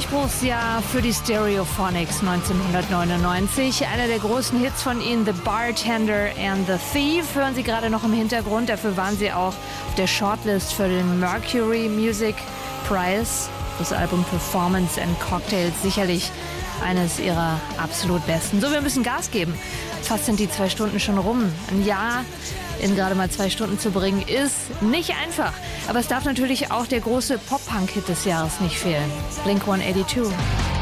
Durchbruchsjahr für die Stereophonics 1999. Einer der großen Hits von ihnen, The Bartender and the Thief, hören Sie gerade noch im Hintergrund. Dafür waren sie auch auf der Shortlist für den Mercury Music Prize. Das Album Performance and Cocktails, sicherlich eines ihrer absolut besten. So, wir müssen Gas geben. Fast sind die 2 Stunden schon rum. Ein Jahr in gerade mal 2 Stunden zu bringen, ist nicht einfach. Aber es darf natürlich auch der große Pop-Punk-Hit des Jahres nicht fehlen. Blink-182.